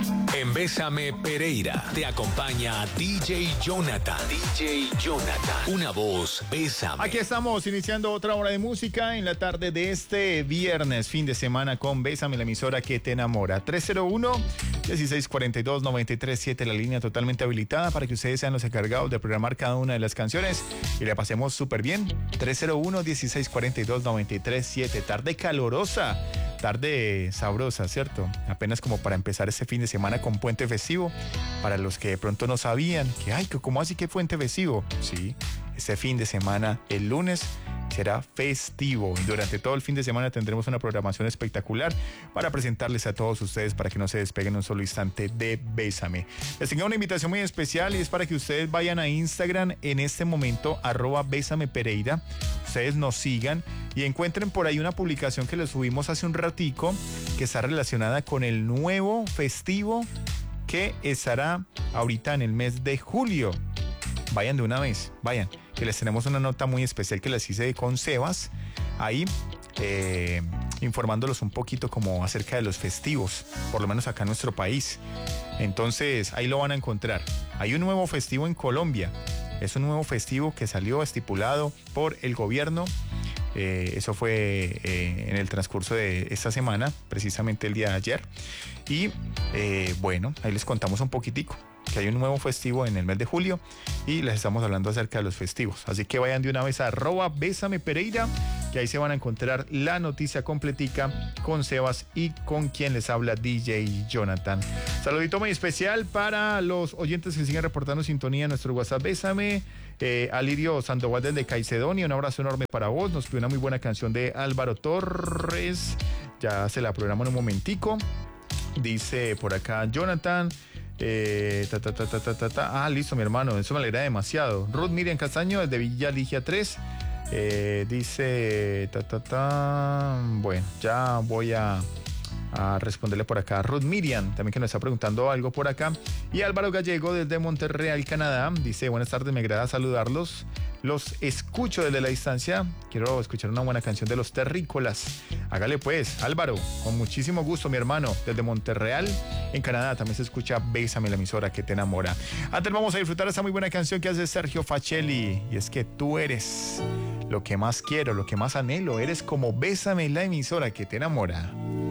En Bésame Pereira te acompaña DJ Jonathan. DJ Jonathan. Una voz, Bésame. Aquí estamos iniciando otra hora de música en la tarde de este viernes, fin de semana con Bésame, la emisora que te enamora. 301-1642-937, la línea totalmente habilitada para que ustedes sean los encargados de programar cada una de las canciones y la pasemos súper bien. 301-1642-937. Tarde calorosa, tarde sabrosa, ¿cierto? Apenas como para empezar este fin de semana con puente festivo. Para los que de pronto no sabían que, ay, ¿cómo así que puente festivo? Sí, este fin de semana, el lunes, será festivo y durante todo el fin de semana tendremos una programación espectacular para presentarles a todos ustedes para que no se despeguen un solo instante de Bésame. Les tengo una invitación muy especial y es para que ustedes vayan a Instagram en este momento, @BésamePereira. Ustedes nos sigan y encuentren por ahí una publicación que les subimos hace un ratico que está relacionada con el nuevo festivo que estará ahorita en el mes de julio. Vayan de una vez, vayan, que les tenemos una nota muy especial que les hice con Sebas, ahí informándolos un poquito como acerca de los festivos, por lo menos acá en nuestro país. Entonces, ahí lo van a encontrar. Hay un nuevo festivo en Colombia, es un nuevo festivo que salió estipulado por el gobierno. Eso fue en el transcurso de esta semana, precisamente el día de ayer. Y bueno, ahí les contamos un poquitico que hay un nuevo festivo en el mes de julio y les estamos hablando acerca de los festivos. Así que vayan de una vez a @BésamePereira, que ahí se van a encontrar la noticia completica con Sebas y con quien les habla DJ Jonathan. Saludito muy especial para los oyentes que siguen reportando sintonía en nuestro WhatsApp Bésame. Alirio Sandoval desde Caicedonia, un abrazo enorme para vos. Nos pidió una muy buena canción de Álvaro Torres. Ya se la programo en un momentico. Dice por acá Jonathan. Listo, mi hermano, eso me alegra demasiado. Ruth Miriam Castaño desde Villa Ligia 3. Dice bueno, ya voy a responderle por acá a Ruth Miriam, también que nos está preguntando algo por acá. Y Álvaro Gallego desde Montreal, Canadá, dice: buenas tardes, me agrada saludarlos. Los escucho desde la distancia. Quiero escuchar una buena canción de Los Terrícolas. Hágale pues, Álvaro, con muchísimo gusto, mi hermano. Desde Montreal, en Canadá, también se escucha Bésame, la emisora que te enamora. Antes vamos a disfrutar esta muy buena canción que hace Sergio Facelli. Y es que tú eres lo que más quiero, lo que más anhelo. Eres como Bésame, la emisora que te enamora.